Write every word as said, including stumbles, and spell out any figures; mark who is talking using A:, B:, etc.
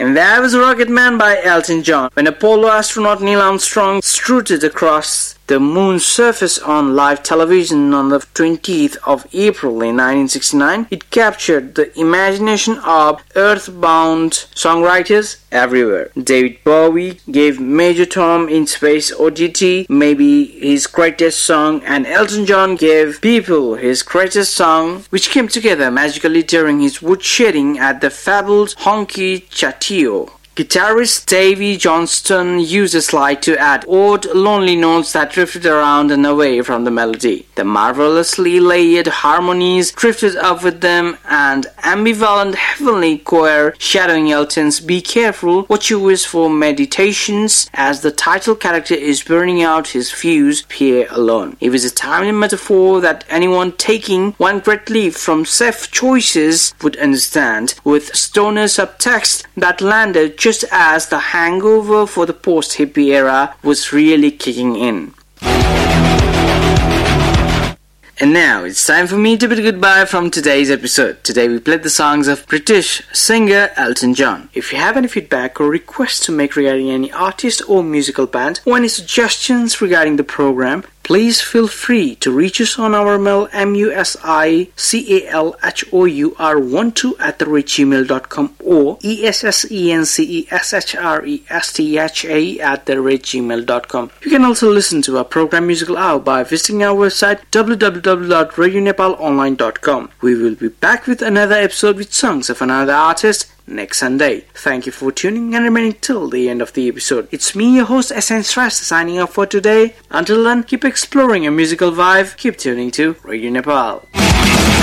A: And that was Rocket Man by Elton John. When Apollo astronaut Neil Armstrong strutted across the moon's surface on live television on the twentieth of April in nineteen sixty-nine, it captured the imagination of earthbound songwriters everywhere. David Bowie gave Major Tom in Space Oddity maybe his greatest song, and Elton John gave People his greatest song, which came together magically during his woodshedding at the fabled Honky Chatio. Guitarist Davy Johnston used a slide to add odd, lonely notes that drifted around and away from the melody. The marvelously layered harmonies drifted up with them, and ambivalent heavenly choir shadowing Elton's Be Careful What You Wish For meditations as the title character is burning out his fuse, Pierre alone. It was a timely metaphor that anyone taking one great leap from safe choices would understand, with stoner subtext that landed just just as the hangover for the post-hippie era was really kicking in. And now it's time for me to bid goodbye from today's episode. Today we played the songs of British singer Elton John. If you have any feedback or requests to make regarding any artist or musical band, or any suggestions regarding the program, please feel free to reach us on our mail musicalhour12 at the rate gmail dot com or essenseceshtha at the rate gmail dot com. You can also listen to our program Musical Hour by visiting our website w w w dot radio nepal online dot com. We will be back with another episode with songs of another artist next Sunday. Thank you for tuning and remaining till the end of the episode. It's me, your host Essence Rasta, signing off for today. Until then, keep exploring your musical vibe. Keep tuning to Radio Nepal.